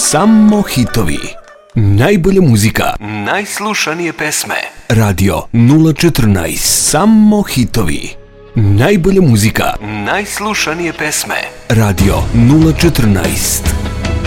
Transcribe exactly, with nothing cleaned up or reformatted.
Samo hitovi. Najbolja muzika. Najslušanije pesme. Radio nula četrnaest. Samo hitovi. Najbolja muzika. Najslušanije pesme. Radio nula četrnaest.